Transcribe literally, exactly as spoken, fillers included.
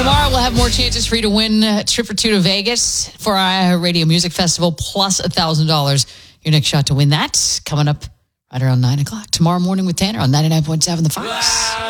Tomorrow we'll have more chances for you to win a trip or two to Vegas for our Radio Music Festival, plus one thousand dollars. Your next shot to win that coming up right around nine o'clock tomorrow morning with Tanner on ninety-nine point seven The Fox.